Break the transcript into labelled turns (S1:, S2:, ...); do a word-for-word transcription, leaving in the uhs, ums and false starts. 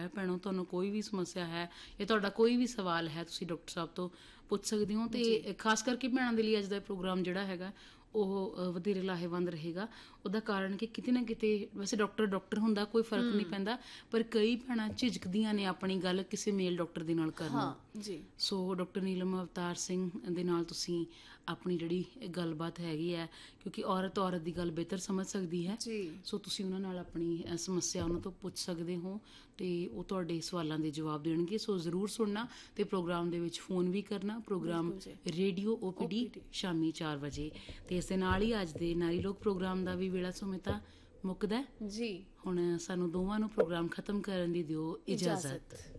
S1: ਹੈ ਭੈਣੋ, ਤੁਹਾਨੂੰ ਕੋਈ ਵੀ ਸਮੱਸਿਆ ਹੈ ਜਾਂ ਤੁਹਾਡਾ ਕੋਈ ਵੀ ਸਵਾਲ ਹੈ ਤੁਸੀਂ ਡਾਕਟਰ ਸਾਹਿਬ ਤੋਂ ਪੁੱਛ ਸਕਦੇ ਹੋ। ਅਤੇ ਖਾਸ ਕਰਕੇ ਭੈਣਾਂ ਦੇ ਲਈ ਅੱਜ ਦਾ ਪ੍ਰੋਗਰਾਮ ਜਿਹੜਾ ਹੈਗਾ ਉਹ ਵਧੇਰੇ ਲਾਹੇਵੰਦ ਰਹੇਗਾ। ਉਹਦਾ ਕਾਰਨ ਕਿ ਕਿਤੇ ਨਾ ਕਿਤੇ ਵੈਸੇ ਡਾਕਟਰ ਡਾਕਟਰ ਹੁੰਦਾ, ਕੋਈ ਫਰਕ ਨਹੀਂ ਪੈਂਦਾ, ਪਰ ਕਈ ਭੈਣਾਂ ਝਿਜਕਦੀਆਂ ਨੇ ਆਪਣੀ ਗੱਲ ਕਿਸੇ ਮੇਲ ਡਾਕਟਰ ਦੇ ਨਾਲ ਕਰਨ ਜੀ। ਸੋ ਡਾਕਟਰ ਨੀਲਮ ਅਵਤਾਰ ਸਿੰਘ ਦੇ ਨਾਲ ਤੁਸੀਂ ਆਪਣੀ ਜਿਹੜੀ ਗੱਲਬਾਤ ਹੈਗੀ ਹੈ, ਕਿਉਂਕਿ ਔਰਤ ਔਰਤ ਦੀ ਗੱਲ ਬਿਹਤਰ ਸਮਝ ਸਕਦੀ ਹੈ, ਸੋ ਤੁਸੀਂ ਉਹਨਾਂ ਨਾਲ ਆਪਣੀ ਸਮੱਸਿਆ ਉਹਨਾਂ ਤੋਂ ਪੁੱਛ ਸਕਦੇ ਹੋ ਅਤੇ ਉਹ ਤੁਹਾਡੇ ਸਵਾਲਾਂ ਦੇ ਜਵਾਬ ਦੇਣਗੇ। ਸੋ ਜ਼ਰੂਰ ਸੁਣਨਾ ਅਤੇ ਪ੍ਰੋਗਰਾਮ ਦੇ ਵਿੱਚ ਫੋਨ ਵੀ ਕਰਨਾ। ਪ੍ਰੋਗਰਾਮ ਰੇਡੀਓ ਓ ਪੀ ਡੀ ਸ਼ਾਮੀ ਚਾਰ ਵਜੇ। ਅਤੇ ਇਸ ਦੇ ਨਾਲ ਹੀ ਅੱਜ ਦੇ ਨਾਰੀ ਲੋਕ ਪ੍ਰੋਗਰਾਮ ਦਾ ਵੀ ਵੇਲਾ ਸਮੇਤਾ ਮੁੱਕਦਾ ਜੀ। ਹੁਣ ਸਾਨੂੰ ਦੋਵਾਂ ਨੂੰ ਪ੍ਰੋਗਰਾਮ ਖਤਮ ਕਰਨ ਦੀ ਦਿਓ ਇਜਾਜ਼ਤ।